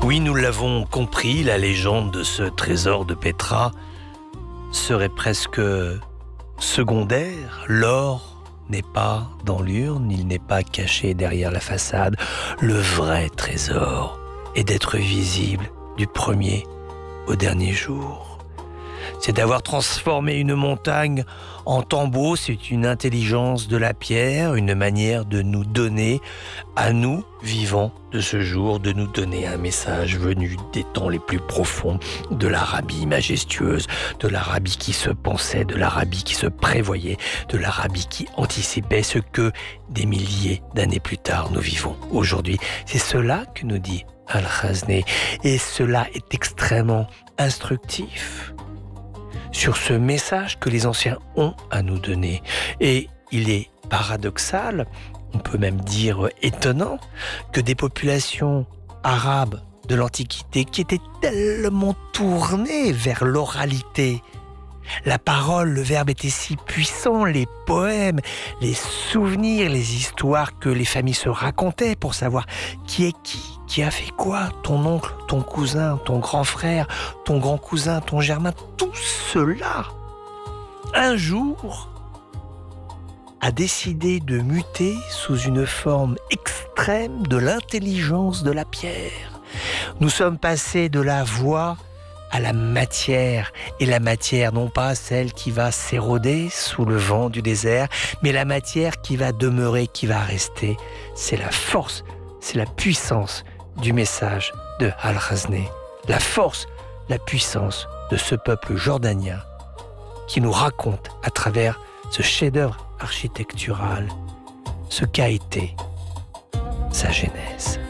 Oui, nous l'avons compris, la légende de ce trésor de Petra serait presque secondaire. L'or n'est pas dans l'urne, il n'est pas caché derrière la façade. Le vrai trésor est d'être visible du premier au dernier jour. C'est d'avoir transformé une montagne en tombeau, c'est une intelligence de la pierre, une manière de nous donner, à nous, vivants de ce jour, de nous donner un message venu des temps les plus profonds de l'Arabie majestueuse, de l'Arabie qui se pensait, de l'Arabie qui se prévoyait, de l'Arabie qui anticipait ce que des milliers d'années plus tard nous vivons aujourd'hui. C'est cela que nous dit Al-Khazneh, et cela est extrêmement instructif sur ce message que les anciens ont à nous donner. Et il est paradoxal, on peut même dire étonnant, que des populations arabes de l'Antiquité qui étaient tellement tournées vers l'oralité, la parole, le verbe était si puissant, les poèmes, les souvenirs, les histoires que les familles se racontaient pour savoir qui est qui a fait quoi, ton oncle, ton cousin, ton grand frère, ton grand cousin, ton germain, tout cela, un jour, a décidé de muter sous une forme extrême de l'intelligence de la pierre. Nous sommes passés de la voix à la matière, et la matière non pas celle qui va s'éroder sous le vent du désert, mais la matière qui va demeurer, qui va rester. C'est la force, c'est la puissance du message de Al-Khazneh, la force, la puissance de ce peuple jordanien qui nous raconte à travers ce chef-d'œuvre architectural ce qu'a été sa genèse.